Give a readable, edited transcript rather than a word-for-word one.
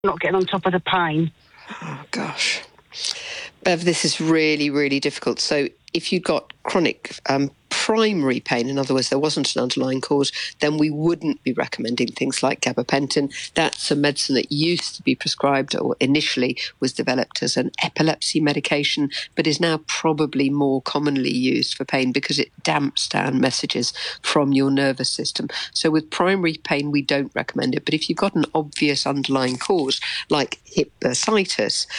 not getting on top of the pain. Oh, gosh. Bev, this is really, really difficult. So if you've got chronic primary pain, in other words, there wasn't an underlying cause, then we wouldn't be recommending things like gabapentin. That's a medicine that used to be prescribed, or initially was developed as an epilepsy medication, but is now probably more commonly used for pain because it damps down messages from your nervous system. So with primary pain, we don't recommend it. But if you've got an obvious underlying cause, like hip bursitis,